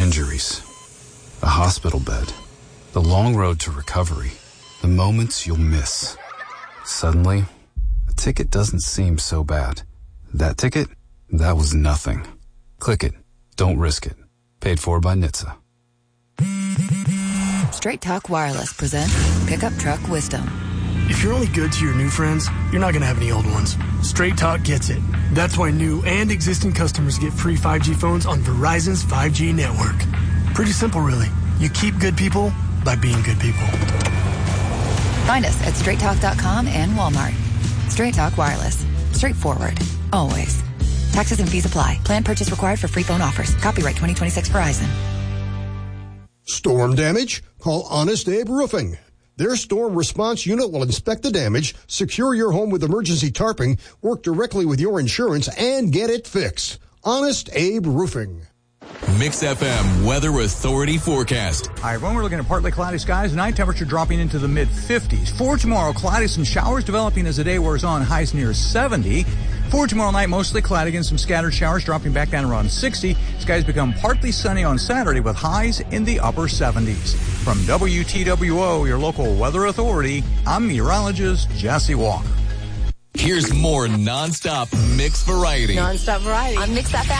injuries, a hospital bed, the long road to recovery, the moments you'll miss. Suddenly, a ticket doesn't seem so bad. That ticket? That was nothing. Click it. Don't risk it. Paid for by NHTSA. Straight Talk Wireless presents Pickup Truck Wisdom. If you're only good to your new friends, you're not going to have any old ones. Straight Talk gets it. That's why new and existing customers get free 5G phones on Verizon's 5G network. Pretty simple, really. You keep good people by being good people. Find us at straighttalk.com and Walmart. Straight Talk Wireless. Straightforward. Always. Taxes and fees apply. Plan purchase required for free phone offers. Copyright 2026 Verizon. Storm damage? Call Honest Abe Roofing. Their storm response unit will inspect the damage, secure your home with emergency tarping, work directly with your insurance, and get it fixed. Honest Abe Roofing. Mix FM Weather Authority forecast. All right, everyone, we're looking at partly cloudy skies. Night temperature dropping into the mid-50s. For tomorrow, cloudy, some showers developing as the day wears on. Highs near 70. For tomorrow night, mostly cloudy and some scattered showers dropping back down around 60. Skies become partly sunny on Saturday with highs in the upper 70s. From WTWO, your local weather authority, I'm meteorologist Jesse Walker. Here's more nonstop mix variety. Nonstop variety on Mix FM.